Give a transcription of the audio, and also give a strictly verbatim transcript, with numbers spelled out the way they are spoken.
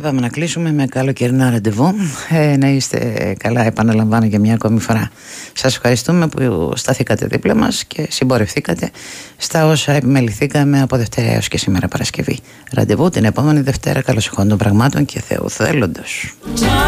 πάμε να κλείσουμε με καλοκαιρινά ραντεβού. ε, Να είστε καλά, επαναλαμβάνω για μια ακόμη φορά. Σας ευχαριστούμε που σταθήκατε δίπλα μας και συμπορευθήκατε στα όσα επιμεληθήκαμε από Δευτέρα έως και σήμερα Παρασκευή. Ραντεβού την επόμενη Δευτέρα, καλώς εχόντων πραγμάτων και Θεού θέλοντος.